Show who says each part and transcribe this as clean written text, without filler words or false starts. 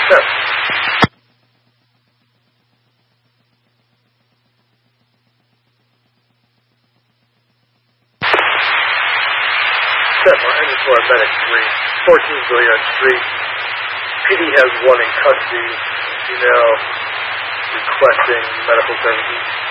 Speaker 1: Yes. Martin is for medic 3, 14 Billiard Street. PD has 1 in custody, requesting medical services.